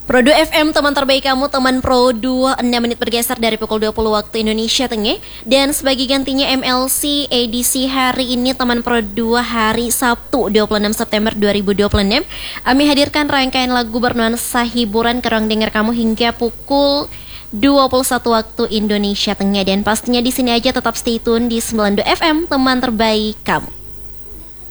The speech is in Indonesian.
Pro 2 FM, teman terbaik kamu, teman Pro 2, 6 menit bergeser dari pukul 20 waktu Indonesia Tengah. Dan sebagai gantinya MLC edisi hari ini, teman Pro 2 hari Sabtu 26 September 2026, kami hadirkan rangkaian lagu bernuansa hiburan ke ruang dengar kamu hingga pukul 21 waktu Indonesia Tengah. Dan pastinya di sini aja tetap stay tune di 92 FM, teman terbaik kamu.